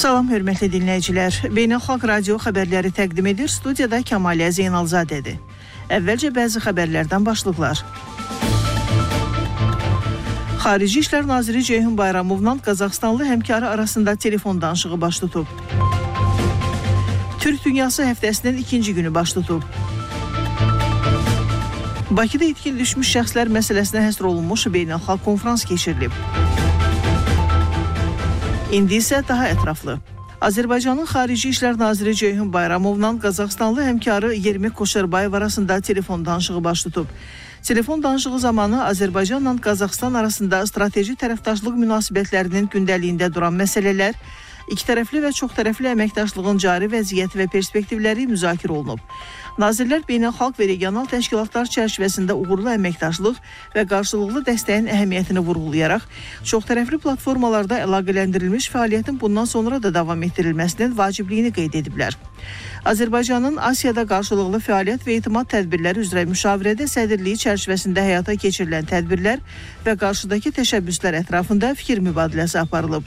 Salam, hörmətli dinləyicilər. Beynəlxalq radio xəbərləri təqdim edir. Studiyada Kəmalə Zeynalzadədir. Əvvəlcə bəzi xəbərlərdən başlıqlar. Xarici İşlər Naziri Ceyhun Bayramovla Qazaxstanlı həmkarı arasında telefon danışığı baş tutub. Türk Dünyası həftəsinin ikinci günü baş tutub. Bakıda itkin düşmüş şəxslər məsələsinə həsr olunmuş beynəlxalq konfrans keçirilib. İndi isə daha ətraflı. Azərbaycanın Xarici İşlər Naziri Ceyhun Bayramovla Qazaxstanlı həmkarı Yermek Koşarbayev arasında telefon danışığı baş tutub. Telefon danışığı zamanı Azərbaycanla Qazaxstan arasında strateji tərəfdaşlıq münasibətlərinin gündəliyində duran məsələlər, ikitərəfli və çoxtərəfli əməkdaşlığın cari vəziyyəti və perspektivləri müzakirə olunub. Nazirlər beynəlxalq və regional təşkilatlar çərçivəsində uğurlu əməkdaşlıq və qarşılıqlı dəstəyin əhəmiyyətini vurğulayaraq, çoxtərəfli platformalarda əlaqələndirilmiş fəaliyyətin bundan sonra da davam etdirilməsinin vacibliyini qeyd ediblər. Azərbaycanın Asiyada qarşılıqlı fəaliyyət və etimad tədbirləri üzrə müşavirədə sədrliyi çərçivəsində həyata keçirilən tədbirlər və qarşıdakı təşəbbüslər ətrafında fikir mübadiləsi aparılıb.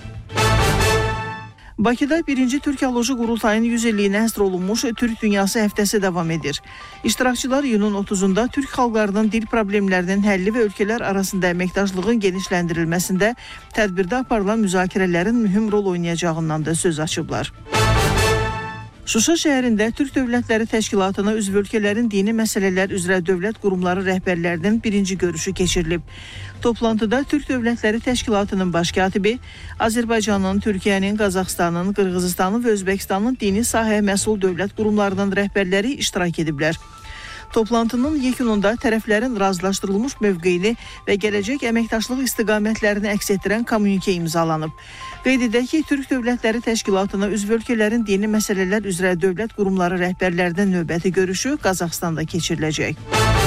Bakıda 1-ci Türkiyoloji Qurultayının 100 illiyinə həsr olunmuş Türk Dünyası həftəsi davam edir. İştirakçılar iyunun 30-da Türk xalqlarının dil problemlərinin həlli və ölkələr arasında əməkdaşlığın genişləndirilməsində tədbirdə aparılan müzakirələrin mühüm rol oynayacağından da söz açıblar. Şuşa şəhərində Türk Dövlətləri Təşkilatına üzv ölkələrin dini məsələlər üzrə dövlət qurumları rəhbərlərinin birinci görüşü keçirilib. Toplantıda Türk Dövlətləri Təşkilatının baş katibi, Azərbaycanın, Türkiyənin, Qazaxstanın, Qırğızıstanın və Özbəkistanın dini sahəyə məsul dövlət qurumlarının rəhbərləri iştirak ediblər. Toplantının yekununda tərəflərin razılaşdırılmış mövqeyini və gələcək əməkdaşlıq istiqamətlərini əks etdirən kommunike imzalanıb. Qeyd edək ki, Türk Dövlətləri Təşkilatına üzv ölkələrin dini məsələlər üzrə dövlət qurumları rəhbərlərinin növbəti görüşü Qazaxstanda keçiriləcək.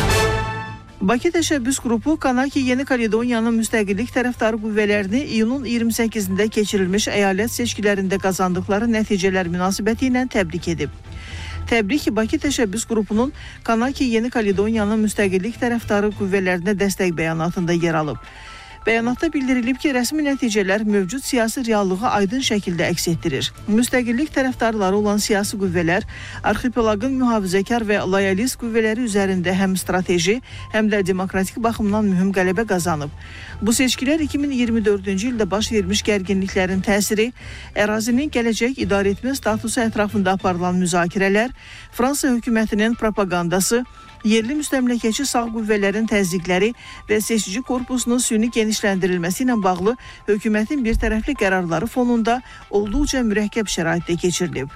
Bakı təşəbbüs qrupu Kanaki Yeni Kaledoniyanın müstəqillik tərəfdarı qüvvələrini iyunun 28-də keçirilmiş əyalət seçkilərində qazandıqları nəticələr münasibəti ilə təbrik edib. Təbrik Bakı təşəbbüs qrupunun Kanaki Yeni Kaledoniyanın müstəqillik tərəfdarı qüvvələrinə dəstək bəyanatında yer alıb. Bəyanatda bildirilib ki, rəsmi nəticələr mövcud siyasi reallığı aydın şəkildə əks etdirir. Müstəqillik tərəfdarları olan siyasi qüvvələr arxipelagın mühafizəkar və loyalist qüvvələri üzərində həm strateji, həm də demokratik baxımdan mühüm qələbə qazanıb. Bu seçkilər 2024-cü ildə baş vermiş gərginliklərin təsiri, ərazinin gələcək idarəetmə statusu ətrafında aparılan müzakirələr, Fransa hökumətinin propagandası, yerli müstəmləkəçi sağ qüvvələrin təzyiqləri və seçici korpusunun süni genişləndirilməsi ilə bağlı hökumətin bir tərəfli qərarları fonunda olduqca mürəkkəb şəraitdə keçirilib.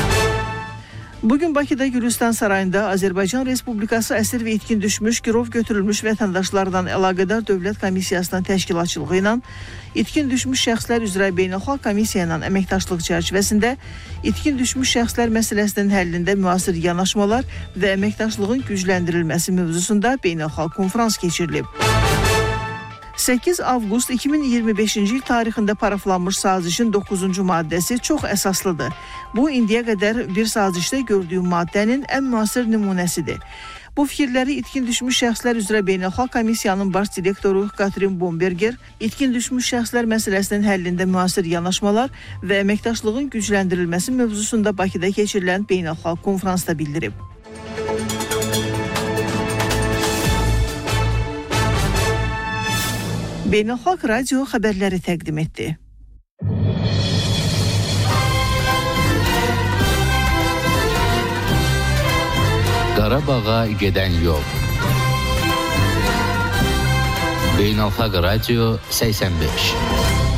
Bugün Bakıda Gülüstan Sarayında Azərbaycan Respublikası əsir və itkin düşmüş, girov götürülmüş vətəndaşlardan əlaqədar dövlət komissiyasının təşkilatçılığı ilə itkin düşmüş şəxslər üzrə beynəlxalq komissiya ilə əməkdaşlıq çərçivəsində itkin düşmüş şəxslər məsələsinin həllində müasir yanaşmalar və əməkdaşlığın gücləndirilməsi mövzusunda beynəlxalq konfrans keçirilib. 8 avqust 2025-ci il tarixində paraflanmış sazişin 9-cu maddəsi çox əsaslıdır. Bu, indiyə qədər bir sazişdə gördüyüm maddənin ən müasir nümunəsidir. Bu fikirləri itkin düşmüş şəxslər üzrə beynəlxalq komissiyanın baş direktoru Katrin Bomberger, itkin düşmüş şəxslər məsələsinin həllində müasir yanaşmalar və əməkdaşlığın gücləndirilməsi mövzusunda Bakıda keçirilən beynəlxalq konfransda bildirib. Beynəlxalq radio xəbərləri təqdim etdi. Qarabağa gedən yol. Beynəlxalq radio 85.